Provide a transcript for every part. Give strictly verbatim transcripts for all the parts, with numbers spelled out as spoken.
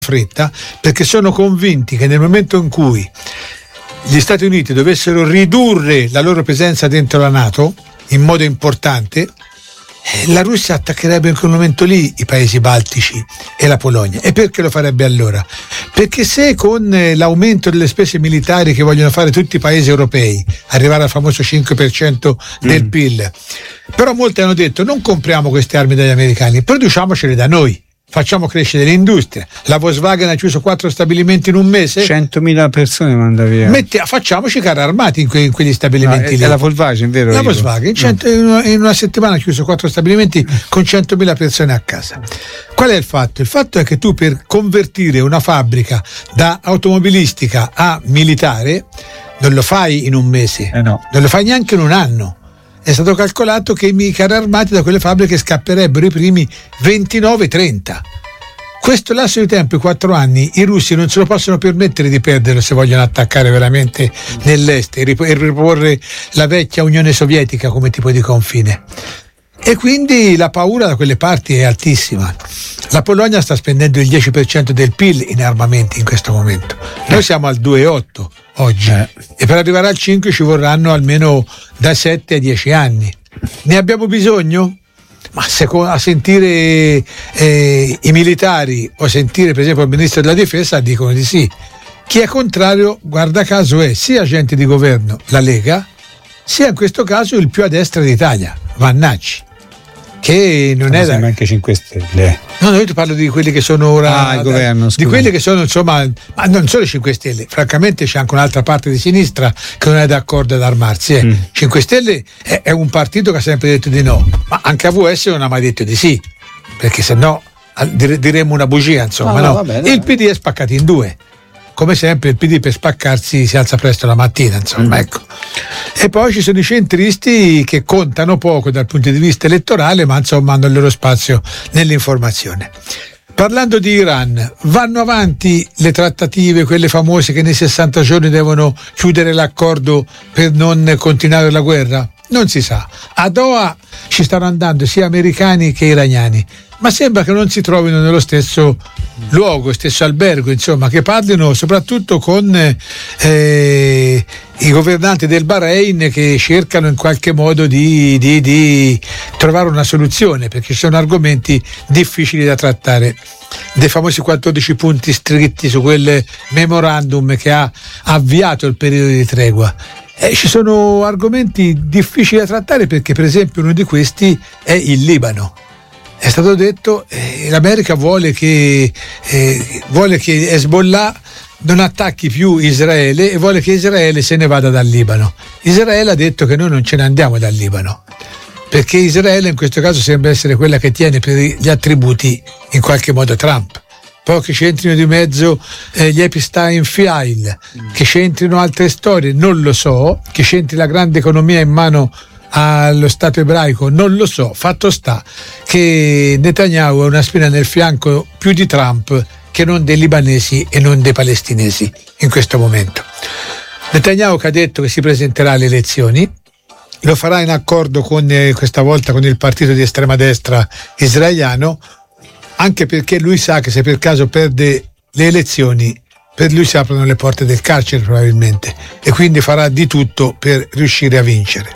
fretta, perché sono convinti che nel momento in cui gli Stati Uniti dovessero ridurre la loro presenza dentro la NATO in modo importante, la Russia attaccherebbe in quel momento lì i paesi baltici e la Polonia. E perché lo farebbe allora? Perché se con l'aumento delle spese militari che vogliono fare tutti i paesi europei, arrivare al famoso cinque per cento del mm. P I L, però molti hanno detto non compriamo queste armi dagli americani, produciamocele da noi, facciamo crescere l'industria. La Volkswagen ha chiuso quattro stabilimenti in un mese, centomila persone manda via. Metti, facciamoci carri armati in, que, in quegli stabilimenti. No, è, lì è la Volkswagen, vero? La Volkswagen cento, in, una, in una settimana ha chiuso quattro stabilimenti con centomila persone a casa. Qual è il fatto? Il fatto è che tu, per convertire una fabbrica da automobilistica a militare, non lo fai in un mese, eh no. non lo fai neanche in un anno. È stato calcolato che i carri armati da quelle fabbriche scapperebbero i primi ventinove trenta. Questo lasso di tempo, i quattro anni, i russi non se lo possono permettere di perderlo se vogliono attaccare veramente nell'est e riporre la vecchia Unione Sovietica come tipo di confine. E quindi la paura da quelle parti è altissima. La Polonia sta spendendo il dieci per cento del P I L in armamenti in questo momento. Noi siamo al due virgola otto oggi eh. e per arrivare al cinque ci vorranno almeno da sette a dieci anni. Ne abbiamo bisogno? Ma se a sentire eh, i militari o sentire per esempio il ministro della difesa dicono di sì. Chi è contrario, guarda caso, è sia agente di governo, la Lega, sia in questo caso il più a destra d'Italia, Vannacci, che non è da... anche cinque Stelle. No, no, io ti parlo di quelli che sono ora ah, il governo, di quelli che sono, insomma, ma non solo cinque Stelle, francamente c'è anche un'altra parte di sinistra che non è d'accordo ad armarsi. Eh. Mm. cinque Stelle è, è un partito che ha sempre detto di no, ma anche A V S non ha mai detto di sì, perché se no diremmo una bugia, insomma. No, no. No. Vabbè, il P D è spaccato in due. Come sempre il P D per spaccarsi si alza presto la mattina, insomma, mm. ecco. E poi ci sono i centristi che contano poco dal punto di vista elettorale, ma insomma hanno il loro spazio nell'informazione. Parlando di Iran, vanno avanti le trattative, quelle famose che nei sessanta giorni devono chiudere l'accordo per non continuare la guerra? Non si sa. A Doha ci stanno andando sia americani che iraniani, ma sembra che non si trovino nello stesso luogo, stesso albergo, insomma, che parlino soprattutto con eh, i governanti del Bahrain, che cercano in qualche modo di, di, di trovare una soluzione, perché ci sono argomenti difficili da trattare. Dei famosi quattordici punti scritti su quel memorandum che ha avviato il periodo di tregua. Eh, ci sono argomenti difficili da trattare, perché per esempio uno di questi è il Libano. È stato detto eh, l'America vuole che eh, vuole che Hezbollah non attacchi più Israele e vuole che Israele se ne vada dal Libano. Israele ha detto che noi non ce ne andiamo dal Libano, perché Israele in questo caso sembra essere quella che tiene per gli attributi in qualche modo Trump. Poi che c'entrino di mezzo eh, gli Epstein File, mm. che c'entrino altre storie, non lo so, che c'entri la grande economia in mano allo Stato ebraico, non lo so. Fatto sta che Netanyahu è una spina nel fianco più di Trump che non dei libanesi e non dei palestinesi in questo momento. Netanyahu che ha detto che si presenterà alle elezioni, lo farà in accordo con eh, questa volta con il partito di estrema destra israeliano, anche perché lui sa che se per caso perde le elezioni per lui si aprono le porte del carcere probabilmente, e quindi farà di tutto per riuscire a vincere.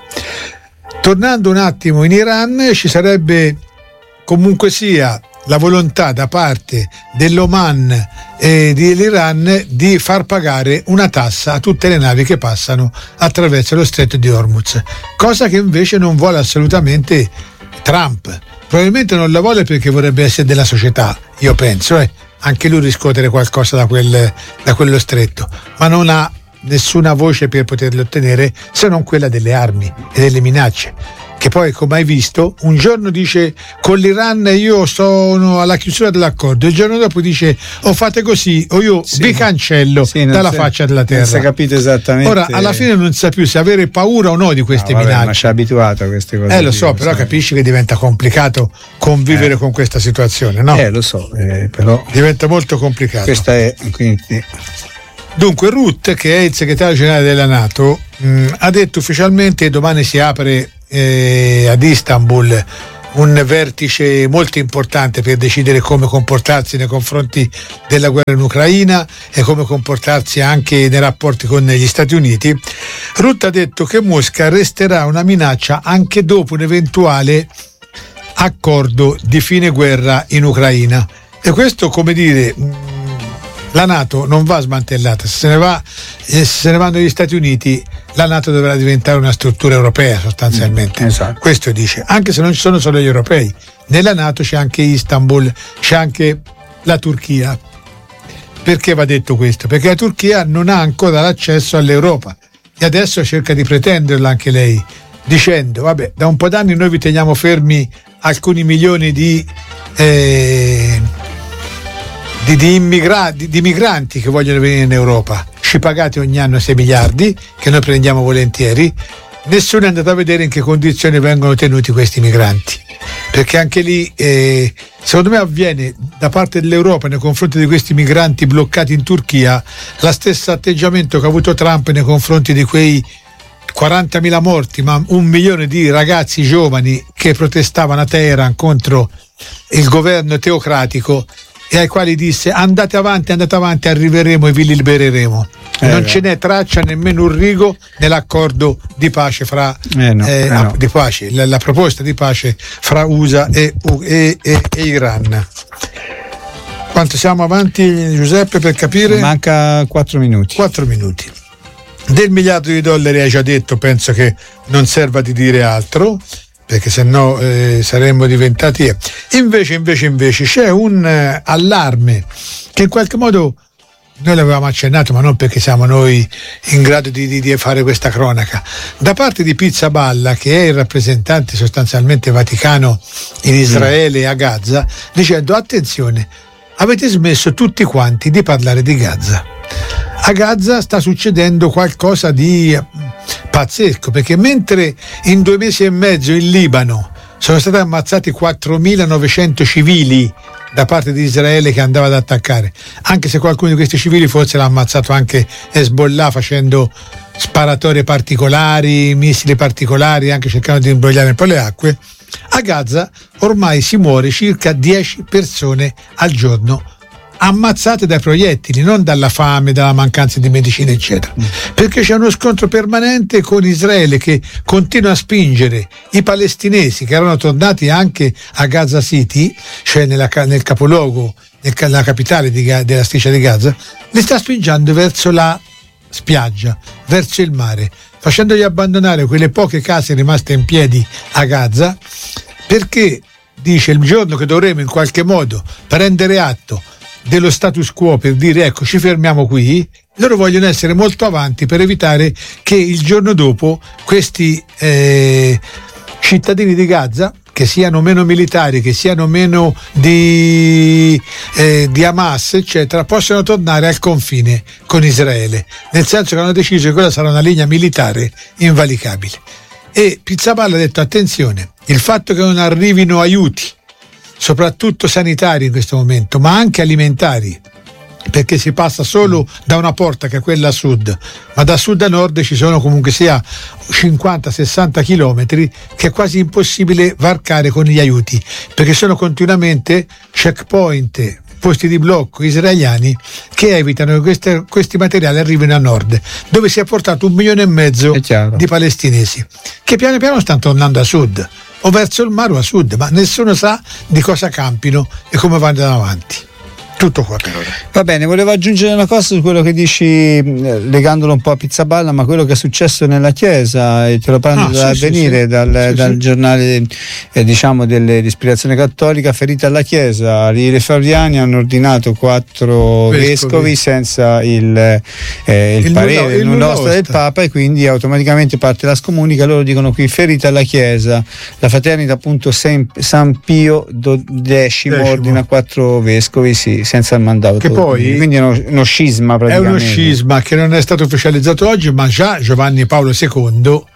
Tornando un attimo in Iran, ci sarebbe comunque sia la volontà da parte dell'Oman e dell'Iran di far pagare una tassa a tutte le navi che passano attraverso lo stretto di Hormuz, cosa che invece non vuole assolutamente Trump. Probabilmente non la vuole perché vorrebbe essere della società, io penso, eh. anche lui riscuotere qualcosa da, quel, da quello stretto, ma non ha nessuna voce per poterlo ottenere se non quella delle armi e delle minacce, che poi, come hai visto, un giorno dice con l'Iran io sono alla chiusura dell'accordo, il giorno dopo dice o fate così o io sì, vi cancello sì, dalla si, faccia della terra. Non si è capito esattamente. Ora alla fine non sa più se avere paura o no di queste no, vabbè, minacce. Ma ci è abituato a queste cose. Eh lo so, però sai. Capisci che diventa complicato convivere eh. con questa situazione, no? Eh lo so, eh, però diventa molto complicato. Questa è quindi. Dunque Rutte, che è il segretario generale della NATO, mh, ha detto ufficialmente che domani si apre eh, ad Istanbul un vertice molto importante per decidere come comportarsi nei confronti della guerra in Ucraina e come comportarsi anche nei rapporti con gli Stati Uniti. Rutte ha detto che Mosca resterà una minaccia anche dopo un eventuale accordo di fine guerra in Ucraina, e questo, come dire, la NATO non va smantellata. Se se ne va, se se ne vanno gli Stati Uniti, la NATO dovrà diventare una struttura europea sostanzialmente. Mm, esatto. Questo dice, anche se non ci sono solo gli europei, nella NATO c'è anche Istanbul, c'è anche la Turchia. Perché va detto questo? Perché la Turchia non ha ancora l'accesso all'Europa e adesso cerca di pretenderlo anche lei, dicendo: vabbè, da un po' d'anni noi vi teniamo fermi alcuni milioni di eh, di, di, immigra- di, di migranti che vogliono venire in Europa, ci pagate ogni anno sei miliardi che noi prendiamo volentieri, nessuno è andato a vedere in che condizioni vengono tenuti questi migranti, perché anche lì eh, secondo me avviene da parte dell'Europa nei confronti di questi migranti bloccati in Turchia la stessa atteggiamento che ha avuto Trump nei confronti di quei quarantamila morti, ma un milione di ragazzi giovani che protestavano a Teheran contro il governo teocratico e ai quali disse: andate avanti, andate avanti, arriveremo e vi libereremo. Eh non no. ce n'è traccia, nemmeno un rigo nell'accordo di pace fra eh no, eh, eh no. di pace, la, la proposta di pace fra U S A e, e, e, e Iran. Quanto siamo avanti, Giuseppe, per capire? Manca quattro minuti. Quattro minuti. Del miliardo di dollari hai già detto, penso che non serva di dire altro, perché sennò eh, saremmo diventati eh. invece invece invece c'è un eh, allarme che in qualche modo noi l'avevamo accennato, ma non perché siamo noi in grado di, di, di fare questa cronaca, da parte di Pizzaballa, che è il rappresentante sostanzialmente vaticano in Israele e a Gaza, dicendo: attenzione, avete smesso tutti quanti di parlare di Gaza. A Gaza sta succedendo qualcosa di pazzesco, perché mentre in due mesi e mezzo in Libano sono stati ammazzati quattromilanovecento civili da parte di Israele che andava ad attaccare, anche se qualcuno di questi civili forse l'ha ammazzato anche Hezbollah facendo sparatorie particolari, missili particolari, anche cercando di imbrogliare un po' le acque, a Gaza ormai si muore circa dieci persone al giorno ammazzate dai proiettili, non dalla fame, dalla mancanza di medicina eccetera, mm. perché c'è uno scontro permanente con Israele che continua a spingere i palestinesi che erano tornati anche a Gaza City, cioè nella, nel capoluogo, nella capitale di, della striscia di Gaza, li sta spingendo verso la spiaggia, verso il mare, facendogli abbandonare quelle poche case rimaste in piedi a Gaza, perché dice: il giorno che dovremo in qualche modo prendere atto dello status quo, per dire ecco ci fermiamo qui, loro vogliono essere molto avanti per evitare che il giorno dopo questi eh, cittadini di Gaza, che siano meno militari, che siano meno di, eh, di Hamas eccetera, possano tornare al confine con Israele, nel senso che hanno deciso che quella sarà una linea militare invalicabile. E Pizzaballa ha detto: attenzione, il fatto che non arrivino aiuti soprattutto sanitari in questo momento, ma anche alimentari, perché si passa solo da una porta che è quella a sud, ma da sud a nord ci sono comunque sia cinquanta sessanta chilometri che è quasi impossibile varcare con gli aiuti, perché sono continuamente checkpoint, posti di blocco israeliani che evitano che queste, questi materiali arrivino a nord, dove si è portato un milione e mezzo di palestinesi che piano piano stanno tornando a sud, o verso il mare o a sud, ma nessuno sa di cosa campino e come vanno avanti. Tutto qua per ora. Va bene, volevo aggiungere una cosa su quello che dici, legandolo un po' a Pizzaballa, ma quello che è successo nella Chiesa, e te lo prendo ah, da sì, Avvenire, sì, dal, sì, dal sì. giornale eh, diciamo dell'ispirazione cattolica: ferita alla Chiesa, i refrauriani hanno ordinato quattro vescovi, vescovi senza il, eh, il, il parere, nulla, il nulla osta del Papa, e quindi automaticamente parte la scomunica. Loro dicono qui: ferita alla Chiesa, la fraternita appunto San, San Pio dodicesimo ordina quattro vescovi, sì, senza il mandato, che poi quindi è uno, uno scisma praticamente. È uno scisma che non è stato ufficializzato oggi, ma già Giovanni Paolo secondo mm.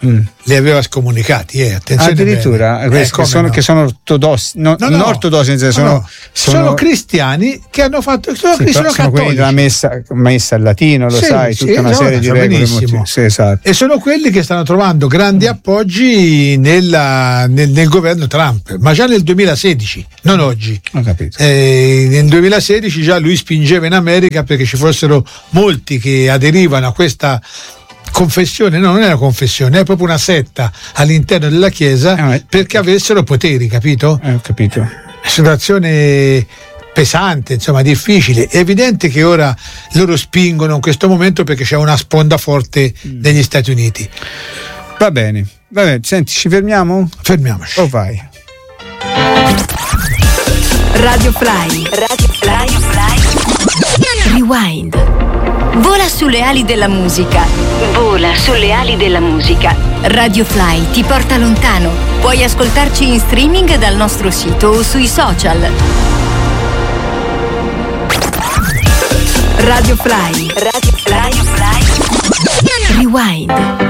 li aveva scomunicati, eh, attenzione. Addirittura eh, che, sono, no. che sono ortodossi, no, no, no, non ortodossi, no, sono, no. sono, sono cristiani che hanno fatto, sono, sì, sono, sono quelli della messa, messa al latino, lo sì, sai, sì, tutta una esatto, serie di regole molto, sì, esatto. E sono quelli che stanno trovando grandi appoggi nella, nel, nel governo Trump, ma già nel duemilasedici, non oggi. Ho capito. Eh, nel duemilasedici già lui spingeva in America perché ci fossero molti che aderivano a questa confessione, no, non è una confessione, è proprio una setta all'interno della Chiesa, eh, perché avessero poteri, capito? Eh, ho capito. Situazione pesante, insomma, difficile. È evidente che ora loro spingono in questo momento perché c'è una sponda forte mm. negli Stati Uniti. Va bene, va bene. Senti, ci fermiamo? Fermiamoci. Oh, vai. Radio Fly, Radio Fly, Fly. Rewind. Vola sulle ali della musica. Vola sulle ali della musica. Radio Fly ti porta lontano. Puoi ascoltarci in streaming dal nostro sito o sui social. Radio Fly, Radio Fly, Fly. Rewind.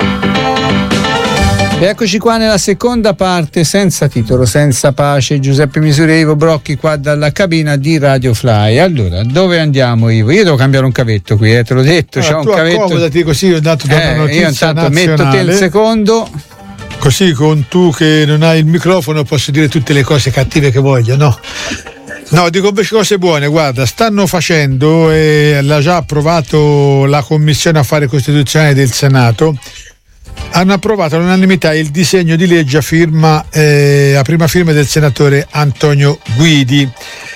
E eccoci qua nella seconda parte, senza titolo, senza pace. Giuseppe Misuri e Ivo Brocchi qua dalla cabina di Radio Fly. Allora, dove andiamo, Ivo? Io devo cambiare un cavetto qui, eh, te l'ho detto. Allora, c'è un tu cavetto. Accomodati così, io intanto do eh, una notizia io intanto nazionale. metto te il secondo. Così con tu che non hai il microfono posso dire tutte le cose cattive che voglio, no? No, dico invece cose buone. Guarda, stanno facendo, e l'ha già approvato la Commissione Affari Costituzionali del Senato, hanno approvato all'unanimità il disegno di legge a firma eh, a prima firma del senatore Antonio Guidi.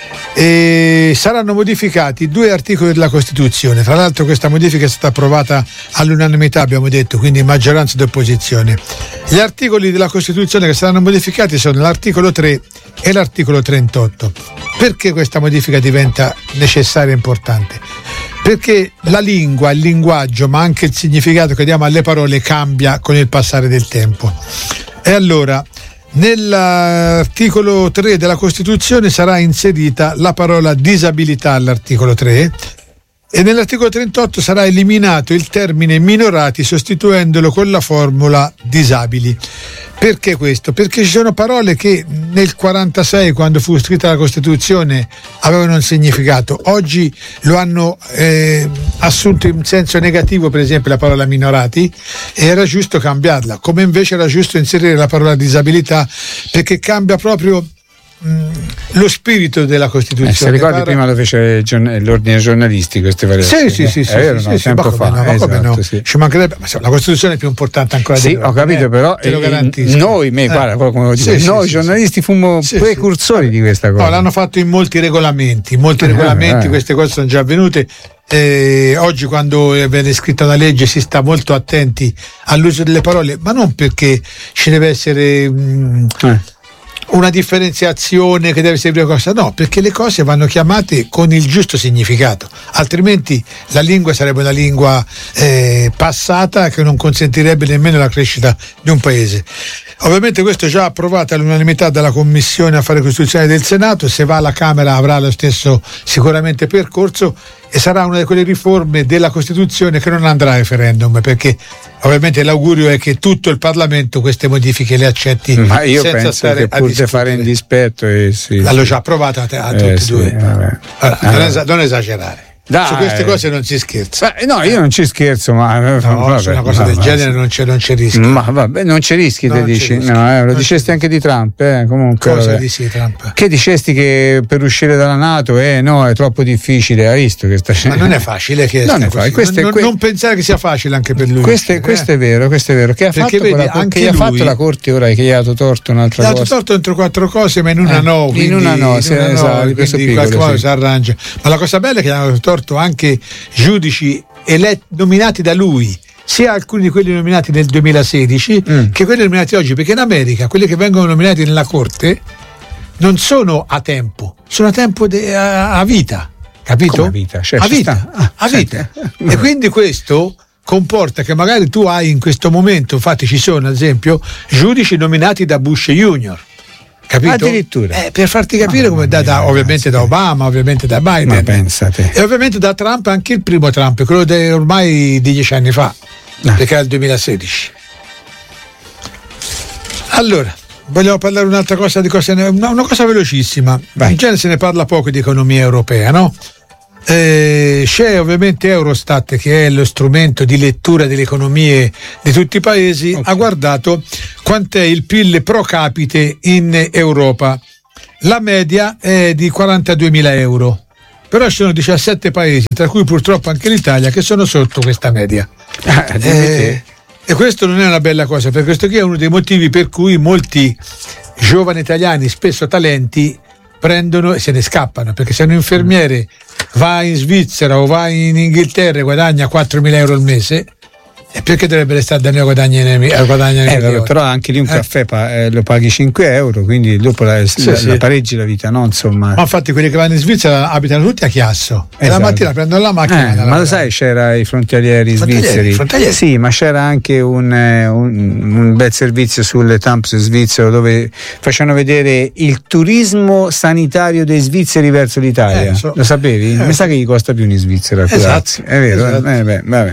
E saranno modificati due articoli della Costituzione. Tra l'altro questa modifica è stata approvata all'unanimità, abbiamo detto, quindi maggioranza ed opposizione. Gli articoli della Costituzione che saranno modificati sono l'articolo tre e l'articolo trentotto. Perché questa modifica diventa necessaria e importante? Perché la lingua, il linguaggio, ma anche il significato che diamo alle parole cambia con il passare del tempo. E allora, nell'articolo tre della Costituzione sarà inserita la parola disabilità all'articolo tre e nell'articolo trentotto sarà eliminato il termine minorati sostituendolo con la formula disabili. Perché questo? Perché ci sono parole che nel quarantasei, quando fu scritta la Costituzione, avevano un significato. Oggi lo hanno eh, assunto in senso negativo, per esempio la parola minorati, e era giusto cambiarla, come invece era giusto inserire la parola disabilità, perché cambia proprio lo spirito della Costituzione. Eh, se ricordi, Parla... prima lo fece l'ordine giornalistico queste variazioni. Sì, sì, sì, sì, eh, sì, no, sì, tempo sì, fa. no, esatto, no. Sì. Ci mancherebbe, ma la Costituzione è più importante ancora sì, di noi. Ho capito, eh, però te lo garantisco. noi, me, eh. guarda, come lo dico, sì, noi sì, giornalisti sì. fummo sì, precursori sì. di questa cosa. No, l'hanno fatto in molti regolamenti, in molti eh, regolamenti eh. queste cose sono già avvenute. Eh, oggi quando viene scritta una legge si sta molto attenti all'uso delle parole, ma non perché ci deve essere mh, eh. una differenziazione che deve servire a cosa, no, perché le cose vanno chiamate con il giusto significato, altrimenti la lingua sarebbe una lingua eh, passata che non consentirebbe nemmeno la crescita di un paese. Ovviamente questo è già approvato all'unanimità dalla Commissione Affari Costituzionali del Senato, se va alla Camera avrà lo stesso sicuramente percorso e sarà una di quelle riforme della Costituzione che non andrà a referendum, perché ovviamente l'augurio è che tutto il Parlamento queste modifiche le accetti. Ma io senza penso stare che pur di fare in dispetto e sì, l'hanno sì. già approvata a, a tutti eh, e sì, due. Vabbè. Allora, allora. Non, es- non esagerare. Dai. Su queste cose non si scherza. Beh, no, io non ci scherzo, ma No, vabbè, su una cosa vabbè, del genere non c'è, non c'è rischio. Ma vabbè, non c'è rischi, No, te non dici? c'è rischio. No, eh, lo Non dicesti c'è anche di Trump, eh, comunque. Cosa vabbè. di sì, Trump? Che dicesti che per uscire dalla NATO, eh no, è troppo difficile, hai visto che sta Ma non è facile che non, è così. facile. Questo non, è que- non pensare che sia facile anche per lui. Questo, è, eh? questo è vero, questo è vero. Che ha Perché fatto, vedi, quella, anche che lui, ha fatto la Corte ora, che gli ha dato torto un'altra gli ha dato cosa. torto entro quattro cose, ma in una Eh, no. in Quindi, una no, in sì, una esatto, no, questo quindi in piccolo, qualche modo sì. si arrangia. Ma la cosa bella è che gli hanno dato torto anche giudici eletti, nominati da lui, sia alcuni di quelli nominati nel duemilasedici mm. che quelli nominati oggi, perché in America quelli che vengono nominati nella Corte non sono a tempo, sono a tempo de, a, a vita, capito? Come a vita, cioè, a vita, ah, a vita. E quindi questo comporta che magari tu hai in questo momento, infatti ci sono ad esempio giudici nominati da Bush Junior, capito? Addirittura. Eh, per farti capire no, come da, da, ovviamente da Obama, ovviamente da Biden, ma pensate. e ovviamente da Trump, anche il primo Trump, quello de, ormai di dieci anni fa, ah. perché era il duemilasedici. Allora, vogliamo parlare un'altra cosa di cosa, una, una cosa velocissima. Vai. In genere se ne parla poco di economia europea, no? Eh, c'è ovviamente Eurostat, che è lo strumento di lettura delle economie di tutti i paesi, okay. Ha guardato quant'è il P I L pro capite in Europa. La media è di quarantaduemila euro, però ci sono diciassette paesi, tra cui purtroppo anche l'Italia, che sono sotto questa media. Ah, eh, e questo non è una bella cosa, perché questo qui è uno dei motivi per cui molti giovani italiani, spesso talenti, prendono e se ne scappano, perché se un infermiere va in Svizzera o va in Inghilterra e guadagna quattromila euro al mese, e perché dovrebbe restare da noi a guadagnare, a guadagnare eh, vabbè, però anche lì un eh. caffè pa- eh, lo paghi cinque euro, quindi dopo la, sì, la, sì. la pareggi la vita, no? Insomma. Ma infatti quelli che vanno in Svizzera abitano tutti a Chiasso, esatto. E la mattina prendono la macchina. Eh, ma lo sai, c'era i frontalieri, frontalieri svizzeri. Frontalieri. Sì, ma c'era anche un, un, un bel servizio sulle Tamps svizzero dove facevano vedere il turismo sanitario dei svizzeri verso l'Italia. Eh, so. Lo sapevi? Eh. Mi sa che gli costa più in Svizzera. Esatto. È vero, esatto. Eh, beh, vabbè.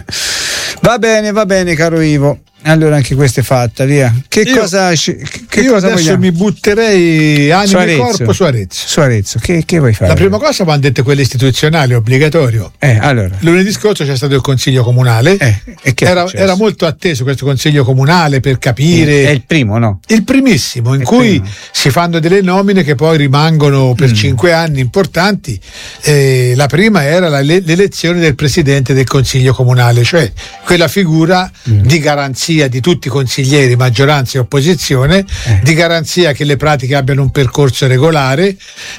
Va bene, va bene, caro Ivo. Allora anche questa è fatta, via. Che io, cosa che io cosa adesso vogliamo? mi butterei anima e corpo su Arezzo. Su Arezzo, che, che vuoi fare? La prima cosa vanno dette quelle istituzionali, obbligatorio. Eh, allora. Lunedì scorso c'è stato il consiglio comunale. Eh, e che era, era molto atteso questo consiglio comunale per capire. È il primo, no? Il primissimo, in il cui primo. Si fanno delle nomine che poi rimangono per mm. cinque anni importanti. Eh, la prima era la, l'elezione del presidente del consiglio comunale, cioè quella figura mm. di garanzia di tutti i consiglieri, maggioranza e opposizione, eh. di garanzia che le pratiche abbiano un percorso regolare,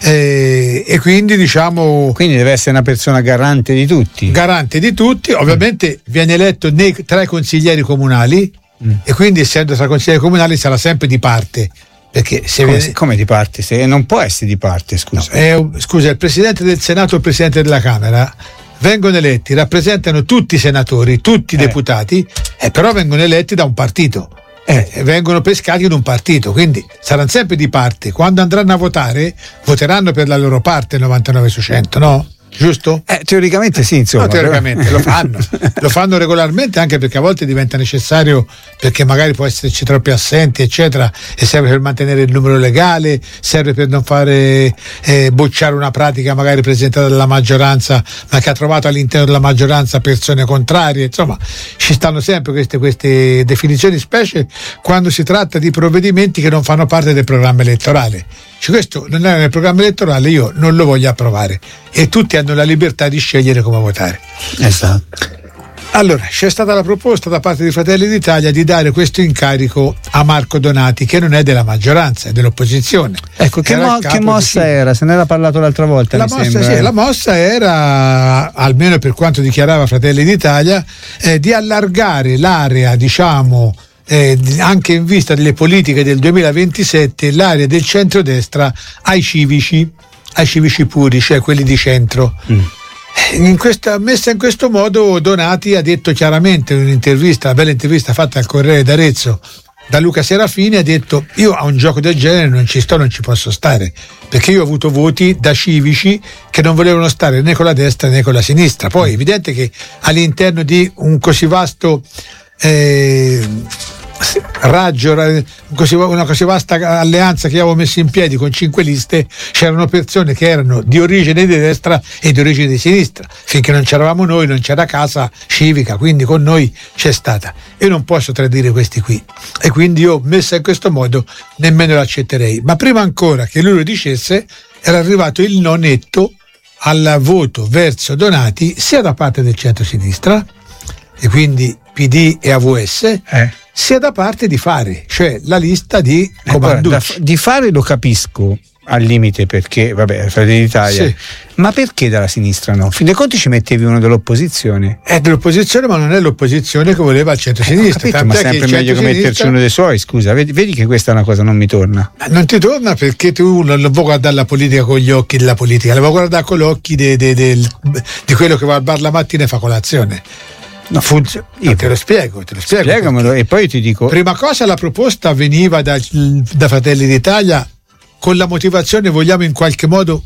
eh, e quindi diciamo quindi deve essere una persona garante di tutti garante di tutti ovviamente mm. viene eletto nei, tra i consiglieri comunali mm. e quindi essendo tra i consiglieri comunali sarà sempre di parte, perché se come, viene... come di parte? Se non può essere di parte, scusa. No, è, scusa, il presidente del Senato e il presidente della Camera vengono eletti, rappresentano tutti i senatori, tutti i eh. deputati, e però vengono eletti da un partito, eh. e vengono pescati in un partito, quindi saranno sempre di parte. Quando andranno a votare, voteranno per la loro parte novantanove su cento, no? Giusto? Eh, teoricamente sì, insomma. No, teoricamente lo fanno, lo fanno regolarmente, anche perché a volte diventa necessario, perché magari può esserci troppi assenti, eccetera, e serve per mantenere il numero legale, serve per non fare eh, bocciare una pratica magari presentata dalla maggioranza, ma che ha trovato all'interno della maggioranza persone contrarie. Insomma, ci stanno sempre queste, queste definizioni, specie quando si tratta di provvedimenti che non fanno parte del programma elettorale. Cioè, questo non è nel programma elettorale, io non lo voglio approvare, e tutti hanno la libertà di scegliere come votare. Esatto. Allora, c'è stata la proposta da parte di Fratelli d'Italia di dare questo incarico a Marco Donati, che non è della maggioranza, è dell'opposizione. Ecco, che, mo- che mossa di... era? Se ne era parlato l'altra volta. La, mi mossa, sembra, sì, eh. la mossa era, almeno per quanto dichiarava Fratelli d'Italia, eh, di allargare l'area, diciamo, Eh, anche in vista delle politiche del duemilaventisette, l'area del centrodestra ai civici, ai civici puri, cioè quelli di centro. Mm. In questa, messa in questo modo, Donati ha detto chiaramente in un'intervista, una bella intervista fatta al Corriere d'Arezzo da Luca Serafini, ha detto: io a un gioco del genere non ci sto, non ci posso stare, perché io ho avuto voti da civici che non volevano stare né con la destra né con la sinistra. Poi è evidente che all'interno di un così vasto eh, raggio, una così vasta alleanza che avevo messo in piedi con cinque liste, c'erano persone che erano di origine di destra e di origine di sinistra. Finché non c'eravamo noi non c'era casa civica, quindi con noi c'è stata. Io non posso tradire questi qui, e quindi io, messa in questo modo, nemmeno l'accetterei. Ma prima ancora che lui lo dicesse, era arrivato il no netto al voto verso Donati, sia da parte del centro-sinistra, e quindi P D e A V S, eh. sia da parte di Fare, cioè la lista di Comanducci. Eh, di Fare lo capisco al limite, perché vabbè, Fratelli d'Italia, sì. Ma perché dalla sinistra no? Fin dei conti ci mettevi uno dell'opposizione. È dell'opposizione, ma non è l'opposizione che voleva il centro-sinistra. Eh, capito, ma sempre meglio che metterci uno dei suoi, scusa, vedi, vedi che questa è una cosa non mi torna. Non ti torna perché tu non vuoi guardare la politica con gli occhi della politica, la vuoi guardare con gli occhi de, de, de, de, di quello che va al bar la mattina e fa colazione. No, funziona. Io te lo spiego, te lo spiego. Spiegamelo e poi ti dico. Prima cosa, la proposta veniva da, da Fratelli d'Italia con la motivazione: vogliamo in qualche modo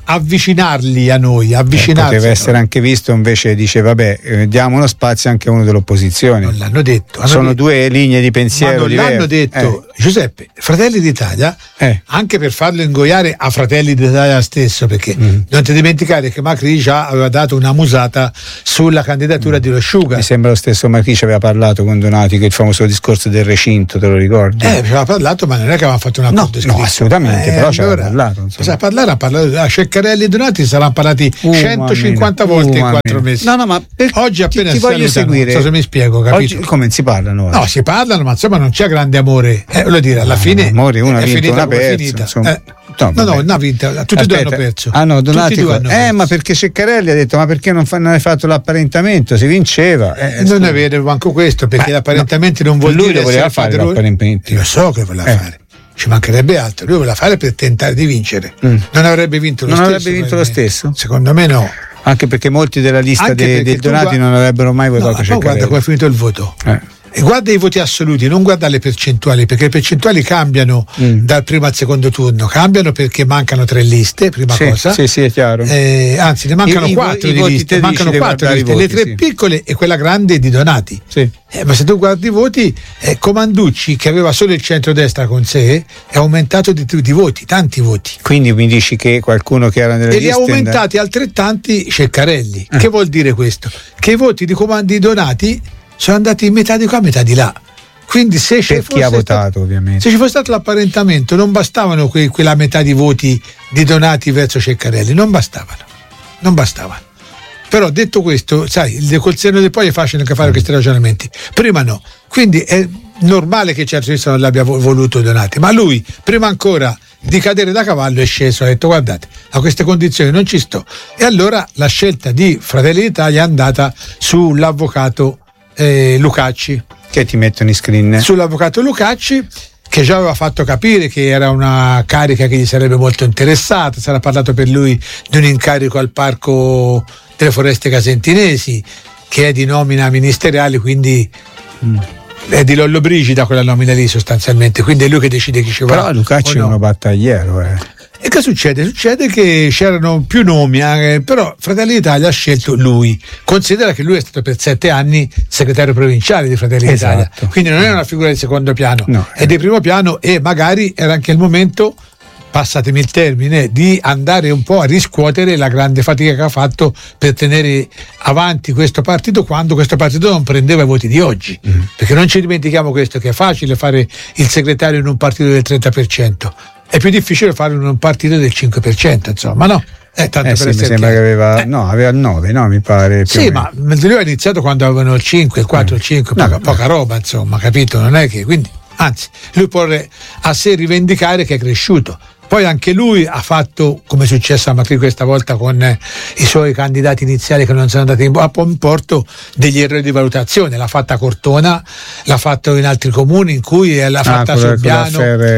avvicinarli a noi, avvicinarsi. Eh, poteva essere anche visto, invece dice vabbè, eh, diamo uno spazio anche a uno dell'opposizione. Non l'hanno detto. Hanno Sono detto, due linee di pensiero ma non diverse. l'hanno detto. Eh. Giuseppe, Fratelli d'Italia, eh. anche per farlo ingoiare a Fratelli d'Italia stesso, perché mm. non ti dimenticare che Macri già aveva dato una musata sulla candidatura mm. di Lo Sciuga. Mi sembra lo stesso Macri ci aveva parlato con Donati, che il famoso discorso del recinto, te lo ricordi? Eh, ci aveva parlato, ma non è che aveva fatto un accordo no, no, assolutamente, eh, però ci allora, aveva parlato. Sa parlare, ha parlato a Ceccarelli e Donati saranno parlati uh, centocinquanta mamma volte uh, in quattro mesi. No, no, ma per, oggi appena ti, ti voglio seguire. Non so se mi spiego, capito? Oggi come si parlano? No, si parlano, ma insomma non c'è grande amore. Eh, voglio dire, alla ah, fine amore, una è vinto, finita una come persa, finita. Insomma. Eh, no, no, no, una vinta, tutti e due hanno perso. Ah no, Donati tutti con... hanno Eh, perso. ma perché Ceccarelli ha detto ma perché non, fa, non hai fatto l'apparentamento? Si vinceva. Eh, non è vero manco questo, perché ma, l'apparentamento no, non vuol lui dire lo voleva fare l'apparentamento. Io so che voleva eh. fare. Ci mancherebbe altro, lui voleva fare per tentare di vincere. Mm. Non avrebbe vinto lo non stesso. Non avrebbe vinto lo stesso? Secondo me no. Anche perché molti della lista dei, dei Donati guarda... non avrebbero mai votato no, Ceccarelli. Guarda come è finito il voto. Eh. E guarda i voti assoluti, non guarda le percentuali, perché le percentuali cambiano mm. dal primo al secondo turno, cambiano perché mancano tre liste, prima sì, cosa. Sì, sì, è chiaro. Eh, anzi, ne mancano I, quattro i, di i liste, mancano quattro di liste, voti, le tre sì. piccole e quella grande di Donati. Sì. Eh, ma se tu guardi i voti, eh, Comanducci, che aveva solo il centrodestra con sé, è aumentato di, di voti, tanti voti. Quindi mi dici che qualcuno che era nelle e liste... E li ha aumentati and... altrettanti Ceccarelli. Eh. Che vuol dire questo? Che i voti di Comandi Donati sono andati metà di qua, metà di là. Quindi se per ci chi ha votato stato, ovviamente se ci fosse stato l'apparentamento non bastavano que, quella metà di voti di Donati verso Ceccarelli, non bastavano non bastavano però detto questo, sai, col senno del poi è facile anche fare mm. questi ragionamenti, prima no, quindi è normale che centro-sinistra non l'abbia voluto Donati, ma lui prima ancora di cadere da cavallo è sceso, ha detto guardate a queste condizioni non ci sto, e allora la scelta di Fratelli d'Italia è andata sull'avvocato eh, Lucacci, che ti mettono in screen sull'avvocato Lucacci, che già aveva fatto capire che era una carica che gli sarebbe molto interessata, sarà parlato per lui di un incarico al Parco delle Foreste Casentinesi, che è di nomina ministeriale, quindi mm. è di Lollobrigida quella nomina lì sostanzialmente, quindi è lui che decide chi ci va. Però Lucacci no. è uno battagliero eh. E che succede? Succede che c'erano più nomi, eh, però Fratelli d'Italia ha scelto lui. Considera che lui è stato per sette anni segretario provinciale di Fratelli d'Italia, esatto. quindi non è una figura di secondo piano, no, è di primo piano, e magari era anche il momento, passatemi il termine, di andare un po' a riscuotere la grande fatica che ha fatto per tenere avanti questo partito quando questo partito non prendeva i voti di oggi, mm. perché non ci dimentichiamo questo, che è facile fare il segretario in un partito del trenta per cento, è più difficile farlo in un partito del cinque per cento, insomma, no? Eh, tanto eh per sì, mi sembra chiaro. che aveva eh. no, aveva il nove, no, mi pare. Sì, ma lui ha iniziato quando avevano il cinque, il quattro, il cinque, no, poca, no. poca roba, insomma, capito? Non è che, quindi, anzi, lui può a sé rivendicare che è cresciuto. Poi anche lui ha fatto, come è successo a Macri questa volta con eh, i suoi candidati iniziali che non sono andati in, a buon porto, degli errori di valutazione. L'ha fatta a Cortona, l'ha fatto in altri comuni in cui l'ha ah, fatta a Sobbiano,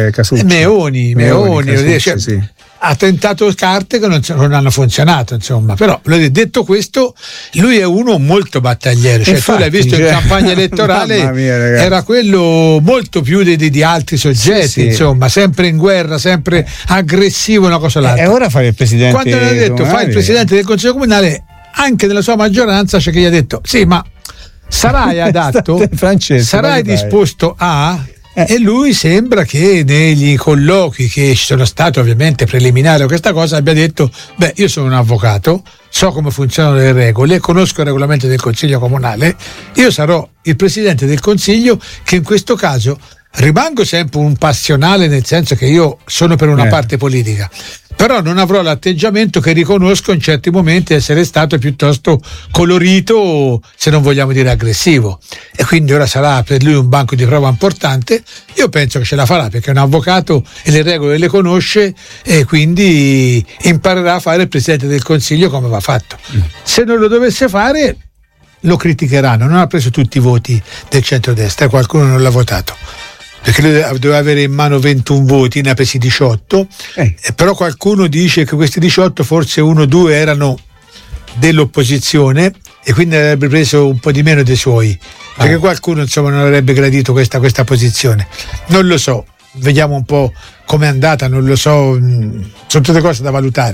Meoni, Meoni, Meoni Casucci, cioè, sì. Ha tentato carte che non, non hanno funzionato, insomma. Però detto questo, lui è uno molto battagliero, cioè infatti, tu l'hai visto cioè, in campagna elettorale mia, era quello molto più di, di, di altri soggetti, sì, insomma, sì. sempre in guerra, sempre aggressivo, una cosa l'altra. E ora fai il presidente quando ne ha detto comunale, fai il presidente del Consiglio Comunale, anche nella sua maggioranza c'è chi gli ha detto sì, ma sarai adatto, sarai disposto a Eh. E lui sembra che negli colloqui che ci sono stati, ovviamente preliminari a questa cosa, abbia detto beh, io sono un avvocato, so come funzionano le regole, conosco il regolamento del Consiglio Comunale, io sarò il presidente del Consiglio, che in questo caso rimango sempre un passionale, nel senso che io sono per una eh. parte politica, però non avrò l'atteggiamento che riconosco in certi momenti essere stato piuttosto colorito, se non vogliamo dire aggressivo, e quindi ora sarà per lui un banco di prova importante. Io penso che ce la farà, perché è un avvocato e le regole le conosce, e quindi imparerà a fare il presidente del Consiglio come va fatto. Mm. Se non lo dovesse fare lo criticheranno, non ha preso tutti i voti del centrodestra, qualcuno non l'ha votato, perché lui doveva avere in mano ventuno voti, ne ha presi diciotto, eh. però qualcuno dice che questi diciotto forse uno o due erano dell'opposizione e quindi avrebbe preso un po' di meno dei suoi, perché ah. qualcuno insomma non avrebbe gradito questa, questa posizione, non lo so, vediamo un po' com'è andata, non lo so, sono tutte cose da valutare,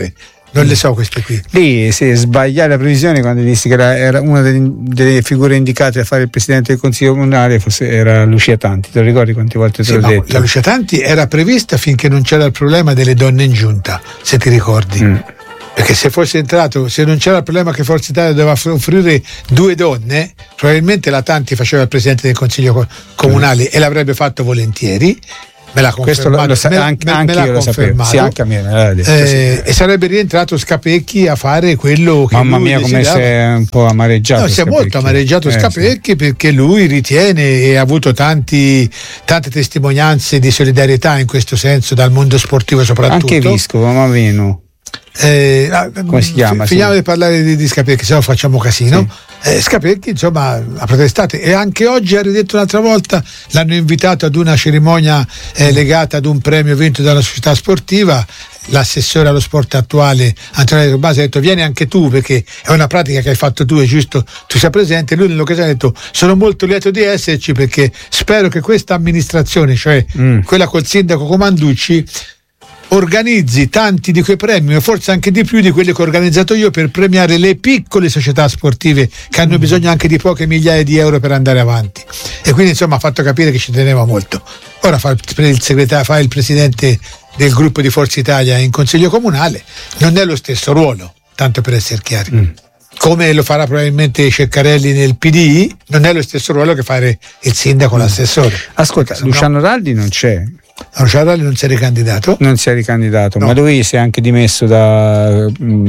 Non le so queste qui. Lì si sbagliare la previsione quando dissi che era, era una delle, delle figure indicate a fare il presidente del Consiglio Comunale, forse era Lucia Tanti. Te lo ricordi quante volte te sì, l'ho detto? La Lucia Tanti era prevista finché non c'era il problema delle donne in giunta, se ti ricordi. Mm. Perché se fosse entrato, se non c'era il problema che Forza Italia doveva offrire due donne, probabilmente la Tanti faceva il presidente del Consiglio Comunale mm. e l'avrebbe fatto volentieri. Me l'ha Questo lo, lo sa, me, anche, me, anche me io lo sapevo. Sì, anche a me, me detto, eh, sì. E sarebbe rientrato Scapecchi a fare quello che mamma lui mia come si è un po' amareggiato. No, si è molto amareggiato eh, Scapecchi sì. Perché lui ritiene e ha avuto tanti, tante testimonianze di solidarietà in questo senso dal mondo sportivo soprattutto. Anche Viscovo, ma meno. Eh, come si chiama? Finiamo sì. di parlare di, di Scapecchi, se no facciamo casino. Sì. Eh, Scapecchi insomma ha protestato e anche oggi ha ridetto un'altra volta, l'hanno invitato ad una cerimonia eh, legata ad un premio vinto dalla società sportiva. L'assessore allo sport attuale Antonio Basi ha detto vieni anche tu perché è una pratica che hai fatto tu, è giusto tu sia presente. Lui nell'occasione ha detto sono molto lieto di esserci perché spero che questa amministrazione, cioè mm. quella col sindaco Comanducci, organizzi tanti di quei premi, forse anche di più di quelli che ho organizzato io, per premiare le piccole società sportive che hanno bisogno anche di poche migliaia di euro per andare avanti. E quindi insomma ha fatto capire che ci teneva molto. Ora fa il segretario, fa il presidente del gruppo di Forza Italia in Consiglio Comunale, non è lo stesso ruolo, tanto per essere chiari. Mm. Come lo farà probabilmente Ceccarelli nel P D I, non è lo stesso ruolo che fare il sindaco o mm. l'assessore. Ascolta, Luciano no. Raldi non c'è. Luciano Raldi non si è ricandidato? Non si è ricandidato, no. Ma lui si è anche dimesso da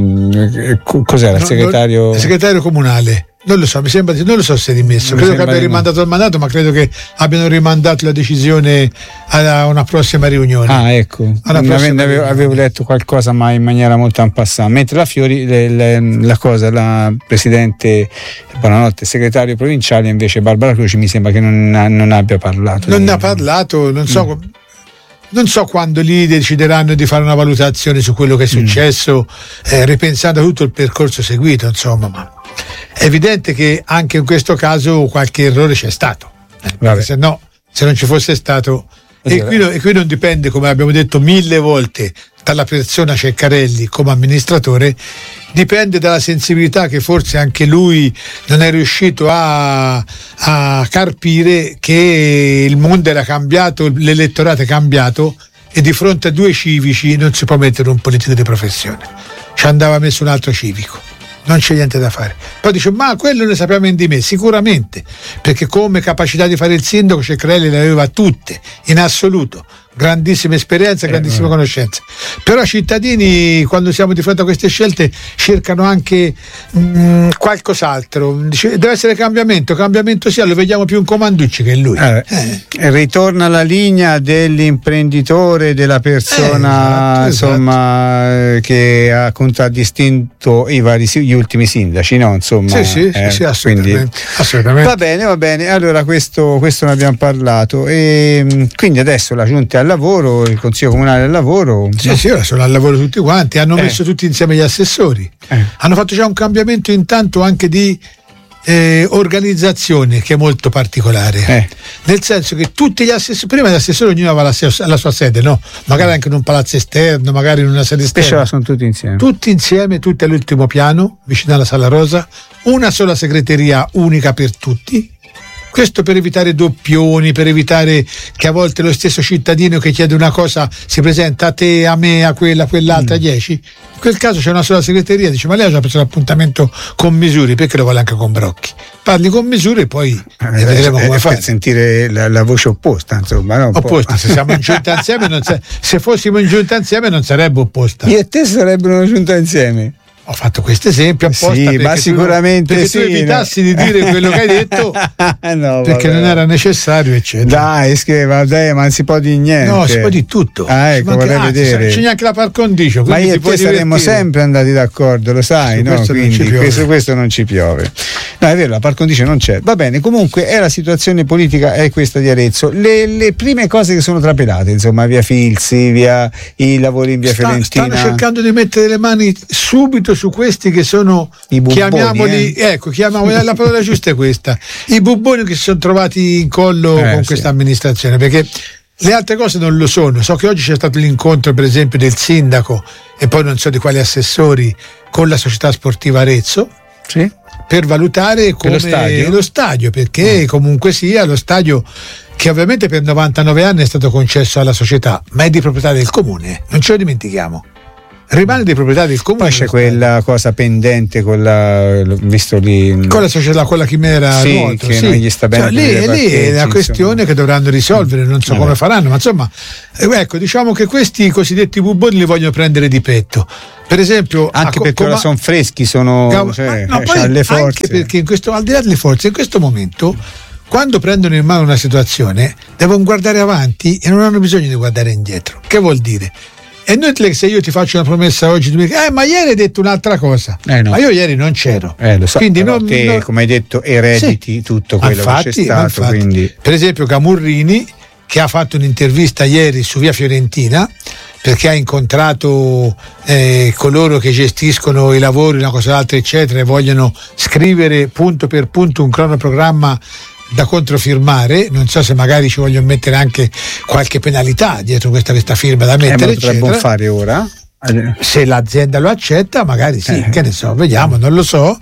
mh, cos'era? Il segretario? No, il segretario comunale. Non lo so, mi sembra non lo so se è dimesso, credo che abbia rimandato il mandato, ma credo che abbiano rimandato la decisione a una prossima riunione. Ah, ecco, prossima avevo, avevo letto qualcosa ma in maniera molto en passant. Mentre la Fiori, le, le, la cosa, la presidente, buonanotte, segretario provinciale invece Barbara Croci mi sembra che non, non abbia parlato. Non ne ha parlato, non so... Mm. Non so quando lì decideranno di fare una valutazione su quello che è successo, mm. eh, ripensando a tutto il percorso seguito, insomma, ma è evidente che anche in questo caso qualche errore c'è stato, eh, perché se no, se non ci fosse stato, e qui, e qui non dipende, come abbiamo detto mille volte, dalla persona Ceccarelli come amministratore, dipende dalla sensibilità che forse anche lui non è riuscito a, a carpire, che il mondo era cambiato, l'elettorato è cambiato e di fronte a due civici non si può mettere un politico di professione, ci andava messo un altro civico, non c'è niente da fare. Poi dice ma quello ne sappiamo in di me, sicuramente, perché come capacità di fare il sindaco Ceccarelli le aveva tutte in assoluto, grandissima esperienza, grandissima eh, conoscenza, però i cittadini quando siamo di fronte a queste scelte cercano anche mh, qualcos'altro. Dice, deve essere cambiamento, cambiamento sia, lo vediamo più in Comanducci che in lui. Eh, eh. Ritorna la linea dell'imprenditore, della persona eh, esatto, insomma esatto. che ha contraddistinto i vari gli ultimi sindaci, no? Insomma, sì, sì, eh, sì, assolutamente, quindi, assolutamente. Va bene, va bene. Allora questo, questo ne abbiamo parlato e quindi adesso la giunta al lavoro, il Consiglio Comunale al lavoro. Sì, no? sì, ora sono al lavoro tutti quanti, hanno eh. messo tutti insieme gli assessori, eh. hanno fatto già un cambiamento intanto anche di eh, organizzazione che è molto particolare, eh. nel senso che tutti gli assessori, prima gli assessori ognuno aveva la, la sua sede, no? Magari anche in un palazzo esterno, magari in una sede esterna. Spesso sono tutti insieme. Tutti insieme, tutti all'ultimo piano, vicino alla Sala Rosa, una sola segreteria unica per tutti. Questo per evitare doppioni, per evitare che a volte lo stesso cittadino che chiede una cosa si presenta a te, a me, a quella, a quell'altra, a mm. dieci. In quel caso c'è una sola segreteria, dice ma lei ha già preso l'appuntamento con Misuri, perché lo vuole anche con Brocchi? Parli con Misuri e poi eh, vedremo come fare. Per sentire la, la voce opposta, insomma. No? Opposta, se siamo in giunta insieme, non sa- se fossimo in giunta insieme non sarebbe opposta. Io e te sarebbero una giunta insieme. Ho fatto questo esempio apposta sì, perché ma sicuramente tu, perché sì, tu evitassi no. di dire quello che hai detto no, perché non era necessario, eccetera. Dai, scriva, dai, ma non si può dire niente. No, si può dire tutto. Ah, ecco, vorrei anzi, vedere. C'è neanche la par condicio. Ma io e te saremmo sempre andati d'accordo, lo sai, su no? Questo Quindi questo, questo non ci piove. No, è vero, la par condicio non c'è. Va bene, comunque è la situazione politica, è questa di Arezzo. Le, le prime cose che sono trapelate, insomma, via Filzi, via i lavori in via Sta, Fiorentina. Stanno cercando di mettere le mani subito su questi che sono i bubboni, chiamiamoli, eh. ecco, chiamiamoli, la parola giusta è questa, i bubboni che si sono trovati in collo eh, con questa sì. amministrazione, perché Le altre cose non lo sono. So che oggi c'è stato l'incontro, per esempio, del sindaco e poi non so di quali assessori con la società sportiva Arezzo, sì, per valutare come lo stadio, lo stadio perché mm. comunque sia lo stadio, che ovviamente per novantanove anni è stato concesso alla società, ma è di proprietà del comune, non ce lo dimentichiamo. Rimane di proprietà del comune. Poi c'è quella cosa pendente con la, visto lì, con la società, con la chimera sì, nuoto, che sì. non gli sta bene, cioè, lì, lì è una questione insomma, che dovranno risolvere, non so eh come beh. faranno, ma insomma ecco, diciamo che questi cosiddetti bubboni li vogliono prendere di petto. Per esempio, anche a, perché ora sono freschi, sono Gav- cioè, no, poi le forze. Anche perché in questo, al di là delle forze, in questo momento quando prendono in mano una situazione devono guardare avanti e non hanno bisogno di guardare indietro. Che vuol dire? E noi, se io ti faccio una promessa oggi, tu mi dici, eh, ma ieri hai detto un'altra cosa, eh no. ma io ieri non c'ero. Eh, lo so, quindi non, te, non... come hai detto, erediti sì. tutto quello infatti, che c'è stato. Infatti, quindi... Per esempio, Camurrini, che ha fatto un'intervista ieri su Via Fiorentina, perché ha incontrato eh, coloro che gestiscono i lavori, una cosa l'altra, eccetera, e vogliono scrivere punto per punto un cronoprogramma da controfirmare. Non so se magari ci vogliono mettere anche qualche penalità dietro questa, questa firma da mettere, eh, ma potrebbero fare ora? Se l'azienda lo accetta magari sì, eh. che ne so, vediamo, non lo so.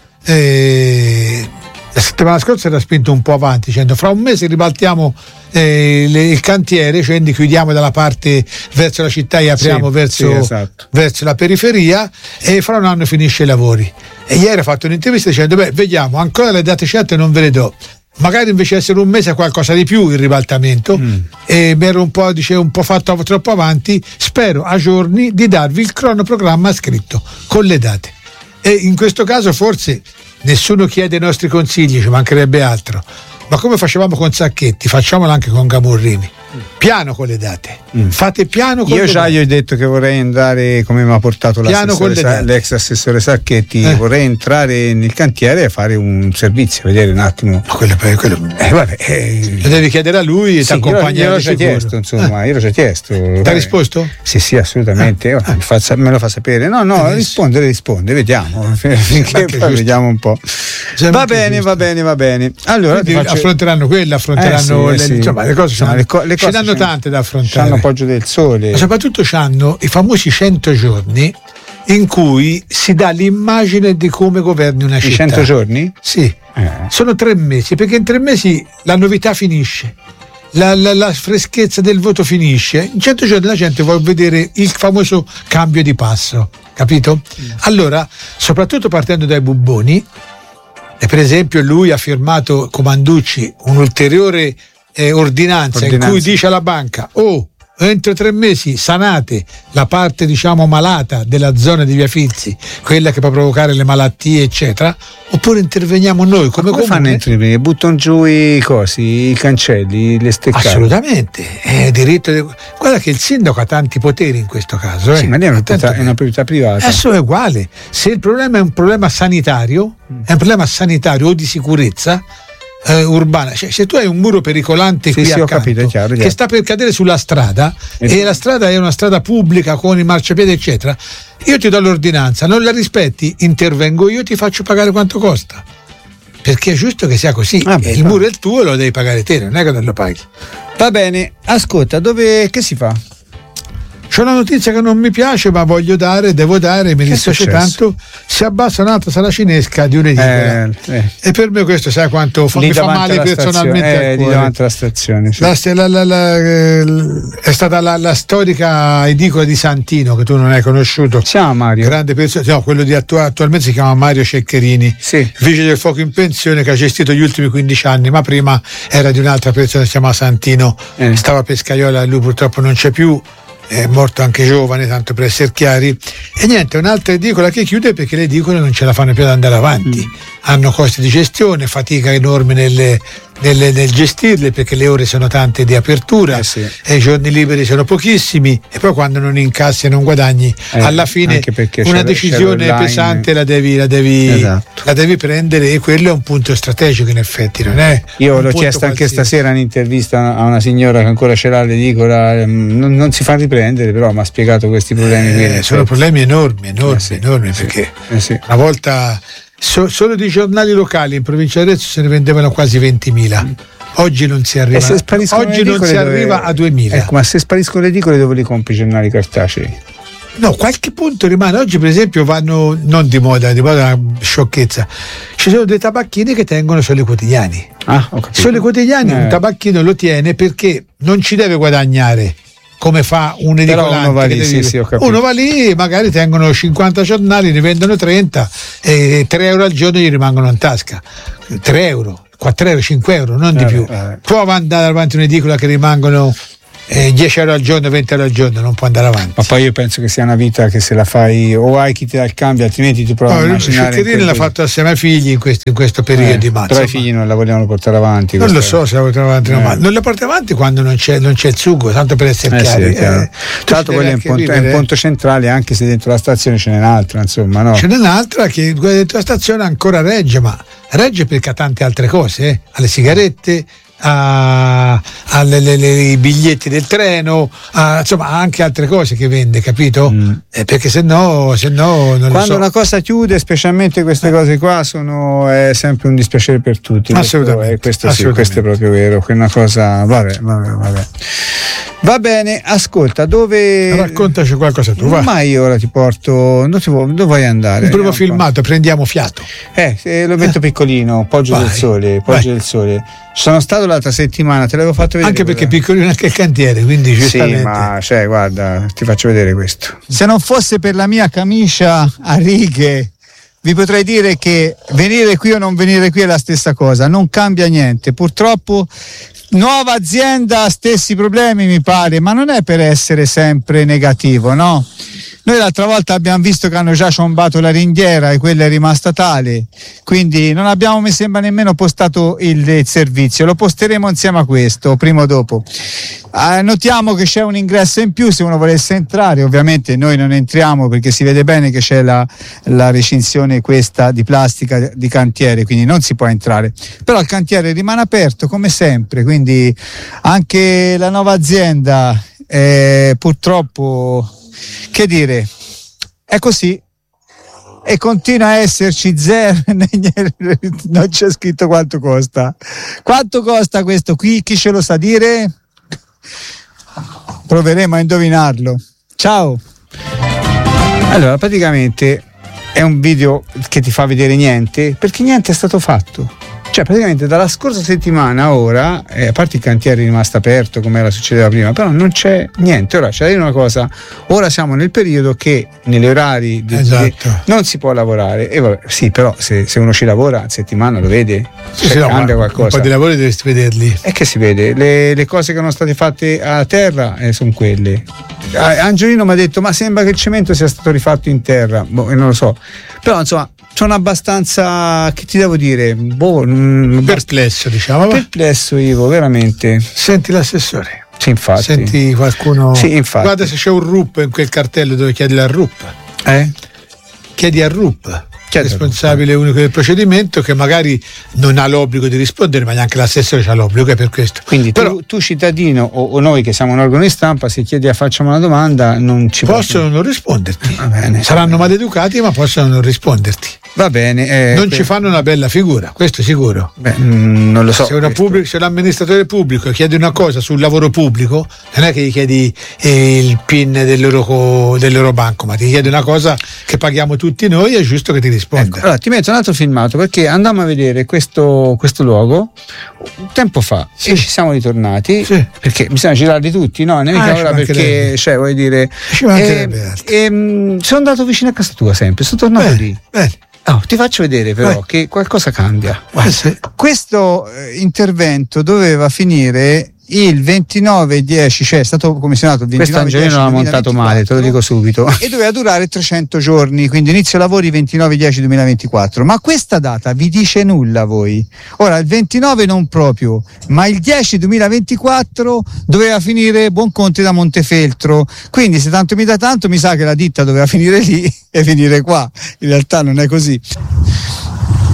eh, la settimana scorsa era spinto un po' avanti dicendo fra un mese ribaltiamo eh, le, il cantiere, cioè chiudiamo dalla parte verso la città e apriamo sì, verso, sì, esatto. verso la periferia, e fra un anno finisce i lavori. E ieri ha fatto un'intervista dicendo beh, vediamo, ancora le date certe non ve le do, magari invece di essere un mese qualcosa di più il ribaltamento, mm. e mi ero un po', dice, un po' fatto troppo avanti, spero a giorni di darvi il cronoprogramma scritto con le date. E in questo caso forse nessuno chiede i nostri consigli, ci mancherebbe altro, ma come facevamo con Sacchetti, facciamolo anche con Camurrini. Piano con le date, mm. fate piano con io le già date. Io gli ho detto che vorrei andare, come mi ha portato Sa- l'ex assessore Sacchetti, eh. vorrei entrare nel cantiere e fare un servizio, vedere un attimo. Ma quello, quello, eh, vabbè, eh, lo devi chiedere a lui e sì, ti accompagna. Io l'ho già chiesto, insomma, eh. io l'ho già chiesto. Ti ha risposto? Sì, sì, assolutamente. Ah. Ah. Fa, me lo fa sapere. No, no, rispondere, risponde, vediamo. Finché poi vediamo un po'. Cioè, va bene, giusto. va bene, va bene. Allora faccio... affronteranno quello, affronteranno eh, sì, le, sì. Insomma, le cose, insomma, le co- le ce n'hanno tante da affrontare. C'hanno appoggio del sole. Ma soprattutto c'hanno i famosi cento giorni in cui si dà l'immagine di come governi una città. I cento giorni? Sì. Eh. Sono tre mesi, perché in tre mesi la novità finisce. La, la, la freschezza del voto finisce. In cento giorni la gente vuole vedere il famoso cambio di passo, capito? Mm. Allora, soprattutto partendo dai bubboni, e per esempio lui ha firmato, Comanducci, un'ulteriore eh, ordinanza, ordinanza in cui dice alla banca: oh, entro tre mesi sanate la parte, diciamo, malata della zona di Via Filzi, quella che può provocare le malattie, eccetera, oppure interveniamo noi come, come fanno a intervenire? Buttano giù i cosi, i cancelli, le steccate? Assolutamente, è diritto di... Guarda che il sindaco ha tanti poteri in questo caso, eh. Sì, ma è una, proprietà, è una proprietà privata. Adesso è uguale. Se il problema è un problema sanitario, mm. è un problema sanitario o di sicurezza Uh, urbana, cioè, se tu hai un muro pericolante sì, qui sì, accanto, ho capito, è chiaro, che chiaro. sta per cadere sulla strada e, e la strada è una strada pubblica con i marciapiedi eccetera, io ti do l'ordinanza, non la rispetti, intervengo io, ti faccio pagare quanto costa, perché è giusto che sia così. Ah, beh, il muro è il tuo, lo devi pagare te, non è che non lo paghi. Va bene, ascolta, dove che si fa? C'è una notizia che non mi piace, ma voglio dare, devo dare, mi dispiace tanto. Si abbassa un'altra sala cinesca di un'edicola. Eh, eh. E per me questo, sai quanto fa, mi fa male personalmente. Eh, di davanti alla stazione. Sì. La, la, la, la, è stata la, la storica edicola di Santino, che tu non hai conosciuto. Si chiama Mario. Grande persona, no, quello di attu- attualmente si chiama Mario Ceccherini, sì. Vigile del fuoco in pensione, che ha gestito gli ultimi quindici anni, ma prima era di un'altra persona, si chiama Santino. Eh. Stava a Pescaiola, lui purtroppo non c'è più. È morto anche giovane, tanto per essere chiari. E niente, un'altra edicola che chiude perché le edicole non ce la fanno più ad andare avanti, mm. hanno costi di gestione, fatica enorme nelle, nelle, nel gestirle, perché le ore sono tante di apertura, eh sì. e i giorni liberi sono pochissimi, e poi quando non incassi e non guadagni, eh, alla fine una decisione pesante la devi, la, devi, esatto. la devi prendere, e quello è un punto strategico, in effetti non è. Io l'ho chiesto anche stasera un'intervista a una signora che ancora ce l'ha l'edicola, non, non si fa riprendere, però mi ha spiegato questi problemi. Eh, qui, sono problemi enormi, enormi, eh sì, enormi, sì, perché eh sì. una volta so, solo di giornali locali in provincia di Arezzo se ne vendevano quasi ventimila. oggi non si arriva, oggi non si arriva dove, a duemila. Ecco, ma se spariscono le edicole dove li compri i giornali cartacei? No, qualche punto rimane. Oggi per esempio vanno, non di moda, di moda è una sciocchezza, ci sono dei tabacchini che tengono solo i quotidiani. Ah, ho capito. Solo i quotidiani, eh. Un tabacchino lo tiene perché non ci deve guadagnare come fa un edicolante. Uno va lì, sì, sì, uno va lì, magari tengono cinquanta giornali, ne vendono trenta e tre euro al giorno gli rimangono in tasca. tre euro, quattro euro, cinque euro, non eh, di più. Eh. Prova ad andare avanti un'edicola che rimangono Eh, dieci euro al giorno, venti euro al giorno, non può andare avanti. Ma poi io penso che sia una vita che se la fai o hai chi ti dà il cambio, altrimenti ti provi no, a immaginare. Scioccherini l'ha fatto assieme ai figli in questo, in questo periodo eh, di marzo. Però i figli non la vogliono portare avanti. Non lo so se la portano avanti, eh. no, ma non la porta avanti quando non c'è, non c'è il sugo, tanto per essere eh, chiari. Sì, eh, tra l'altro quello è un, ponto, è un punto centrale, anche se dentro la stazione ce n'è un'altra, insomma, no? Ce n'è un'altra che dentro la stazione ancora regge, ma regge perché ha tante altre cose, eh? Alle sigarette, a, a le, le, le, i biglietti del treno, a, insomma anche altre cose che vende, capito? Mm. Eh, perché se no, se no non quando lo so. Una cosa chiude, specialmente queste cose qua, sono è sempre un dispiacere per tutti. Assolutamente. Questo, questo, assolutamente. Sì, questo è proprio vero, che è una cosa. Vabbè, vabbè, vabbè. Va bene, ascolta, dove. Raccontaci qualcosa tu, va. Ma io ora ti porto. Dove, dove vuoi andare? Il primo filmato, prendiamo fiato. Eh, se lo metto piccolino, Poggio vai, del Sole, Poggio vai. del Sole. Sono stato l'altra settimana, te l'avevo fatto vedere. Anche perché piccolino anche il cantiere, quindi giustamente. Sì, ma cioè, guarda, ti faccio vedere questo. Se non fosse per la mia camicia a righe, vi potrei dire che venire qui o non venire qui è la stessa cosa, non cambia niente. Purtroppo nuova azienda, stessi problemi mi pare, ma non è per essere sempre negativo, no? Noi l'altra volta abbiamo visto che hanno già ciombato la ringhiera e quella è rimasta tale, quindi non abbiamo, mi sembra, nemmeno postato il, il servizio, lo posteremo insieme a questo, prima o dopo. Eh, notiamo che c'è un ingresso in più se uno volesse entrare, ovviamente noi non entriamo perché si vede bene che c'è la, la recinzione questa di plastica di cantiere, quindi non si può entrare, però il cantiere rimane aperto come sempre, quindi anche la nuova azienda eh, purtroppo, che dire, è così e continua a esserci zero. Non c'è scritto quanto costa. Quanto costa questo qui? Chi ce lo sa dire? Proveremo a indovinarlo. Ciao. Allora, praticamente è un video che ti fa vedere niente, perché niente è stato fatto. Cioè praticamente dalla scorsa settimana a ora, eh, a parte il cantiere è rimasto aperto come era succedeva prima, però non c'è niente. Ora c'è da dire una cosa, ora siamo nel periodo che negli orari di, esatto. di, non si può lavorare e vabbè, sì, però se, se uno ci lavora a settimana lo vede, sì, sì, no, cambia qualcosa. Un po' di lavori dovresti vederli. E che si vede, le, le cose che erano state fatte a terra eh, sono quelle. Angelino mi ha detto ma sembra che il cemento sia stato rifatto in terra, boh, non lo so, però insomma sono abbastanza, che ti devo dire, boh, perplesso, diciamo. Perplesso, Ivo, veramente. Senti l'assessore. Sì, infatti. Senti qualcuno. Sì, infatti. Guarda se c'è un R U P in quel cartello dove chiedi la R U P. Eh? Chiedi al R U P. Responsabile unico del procedimento, che magari non ha l'obbligo di rispondere, ma neanche l'assessore ha l'obbligo, è per questo. Quindi però, tu, tu cittadino o, o noi che siamo un organo di stampa, se chiedi a facciamo una domanda non ci possono possono non risponderti. Va bene, saranno maleducati ma possono non risponderti. Va bene, eh, non per... ci fanno una bella figura, questo è sicuro. Beh, mh, non lo so. Se, una pubblico, se l'amministratore pubblico chiede una cosa sul lavoro pubblico, non è che gli chiedi eh, il PIN del loro, del loro banco, ma ti chiede una cosa che paghiamo tutti noi, è giusto che ti risponda. Ecco, allora ti metto un altro filmato perché andammo a vedere questo, questo luogo tempo fa, sì. E ci siamo ritornati, sì. Perché bisogna girarli tutti, no? Ne ah, ora perché, cioè, vuoi dire, ci e, e, mh, sono andato vicino a casa tua sempre, sono tornato bene, lì. Bene. Oh, ti faccio vedere però Beh. che qualcosa cambia. Eh, sì. Questo eh, intervento doveva finire il ventinove dieci, cioè è stato commissionato il ventinove dieci. Questo Angelino l'ha montato male, te lo dico subito. E doveva durare trecento giorni, quindi inizio lavori ventinove dieci duemilaventiquattro. Ma questa data vi dice nulla a voi? Ora il ventinove non proprio, ma il dieci duemilaventiquattro doveva finire Buonconti da Montefeltro. Quindi se tanto mi dà tanto, mi sa che la ditta doveva finire lì e finire qua. In realtà non è così.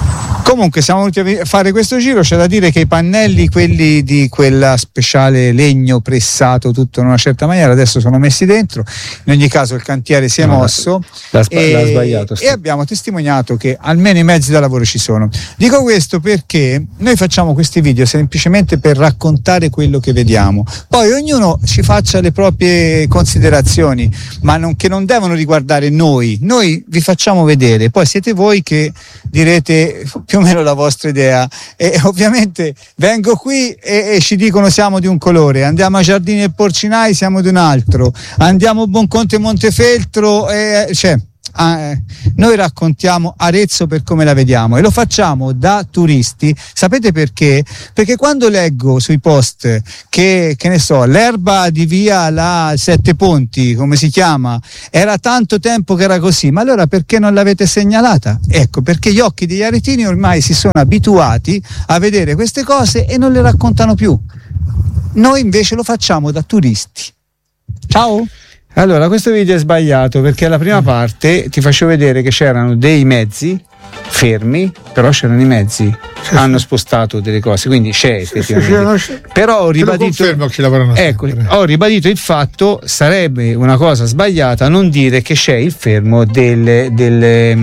Comunque siamo venuti a fare questo giro, c'è da dire che i pannelli, quelli di quella speciale legno pressato tutto in una certa maniera, adesso sono messi dentro. In ogni caso il cantiere si è no, mosso l'ha, e, l'ha sbagliato, e abbiamo testimoniato che almeno i mezzi da lavoro ci sono. Dico questo perché noi facciamo questi video semplicemente per raccontare quello che vediamo, poi ognuno ci faccia le proprie considerazioni, ma non, che non devono riguardare noi. Noi vi facciamo vedere, poi siete voi che direte più o meno la vostra idea, e ovviamente vengo qui e, e ci dicono siamo di un colore, andiamo a Giardini e Porcinai siamo di un altro, andiamo a Bonconte e Montefeltro e, cioè, eh, noi raccontiamo Arezzo per come la vediamo e lo facciamo da turisti. Sapete perché? Perché quando leggo sui post che, che ne so, l'erba di via la Sette Ponti, come si chiama, era tanto tempo che era così, ma allora perché non l'avete segnalata? Ecco, perché gli occhi degli aretini ormai si sono abituati a vedere queste cose e non le raccontano più. Noi invece lo facciamo da turisti. Ciao! Allora, questo video è sbagliato perché alla prima parte ti faccio vedere che c'erano dei mezzi fermi, però c'erano i mezzi, sì, hanno spostato delle cose, quindi c'è effettivamente. Sì, sì, però ho ribadito, ecco, ho ribadito il fatto, sarebbe una cosa sbagliata non dire che c'è il fermo delle, delle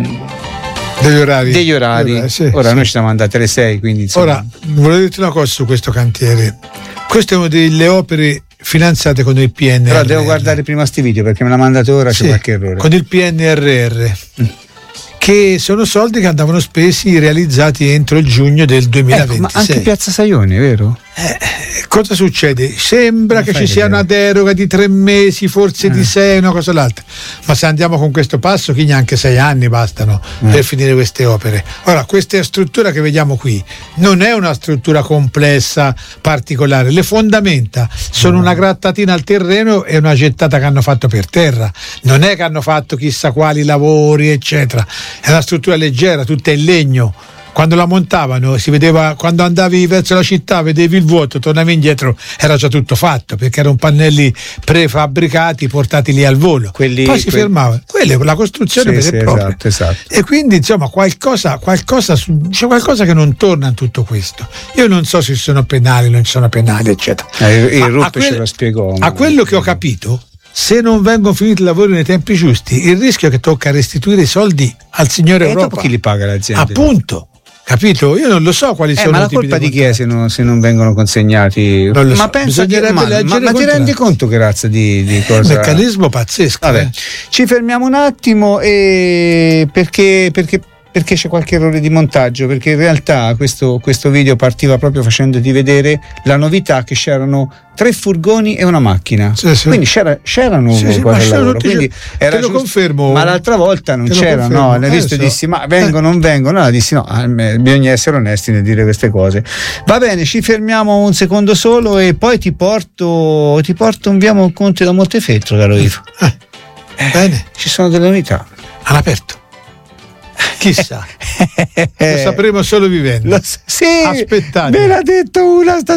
degli orari, degli orari. Eh, sì, ora sì. Noi ci siamo andati alle sei, quindi insomma. Ora volevo dirti una cosa su questo cantiere. Questa è una delle opere finanziate con il P N R R. Però devo guardare prima sti video perché me l'ha mandato ora, sì, c'è qualche errore. Con il P N R R, mm. che sono soldi che andavano spesi, realizzati entro il giugno del duemilaventisei. Ecco, ma anche Piazza Saione, vero? Eh, cosa succede? Sembra che ci sia una deroga di tre mesi, forse eh. di sei, una cosa o l'altra. Ma se andiamo con questo passo, quindi anche sei anni bastano eh. per finire queste opere. Ora, questa struttura che vediamo qui non è una struttura complessa, particolare. Le fondamenta sono eh. una grattatina al terreno e una gettata che hanno fatto per terra. Non è che hanno fatto chissà quali lavori, eccetera. È una struttura leggera, tutta in legno. Quando la montavano si vedeva, quando andavi verso la città vedevi il vuoto, tornavi indietro, era già tutto fatto perché erano pannelli prefabbricati portati lì al volo. Quelli, poi si quelli... fermava, quella è la costruzione sì, vera e sì, propria. Esatto, esatto. E quindi insomma qualcosa, qualcosa c'è qualcosa che non torna in tutto questo. Io non so se ci sono penali, non ci sono penali, eccetera. Eh, il Ruppe ce lo spiegò. A quello che ho capito, se non vengono finiti i lavori nei tempi giusti, il rischio è che tocca restituire i soldi al signore e Europa. Dopo chi li paga l'azienda? Appunto. Capito? Io non lo so quali eh, sono ma la i tipi colpa di, di chi è se non, se non vengono consegnati? Non lo ma so. pensa che, ma, ma, ma ti rendi conto che razza di, di cosa? È un meccanismo pazzesco. Vabbè, eh. Ci fermiamo un attimo e perché, perché perché c'è qualche errore di montaggio, perché in realtà questo, questo video partiva proprio facendoti vedere la novità che c'erano tre furgoni e una macchina, sì, sì. Quindi c'era, c'erano sì, sì, qualche lavoro, ti, quindi era te lo giusto, confermo, ma l'altra volta non c'era, no, l'hai visto, dissi ma vengono o non vengono, allora dissi no, bisogna essere onesti nel dire queste cose. Va bene, ci fermiamo un secondo solo e poi ti porto ti porto un via Monconte da Montefeltro, caro Ivo. Eh, eh, bene, ci sono delle novità all'aperto. Chissà, lo sapremo solo vivendo. Lo, sì, aspettate. me l'ha detto una stasera.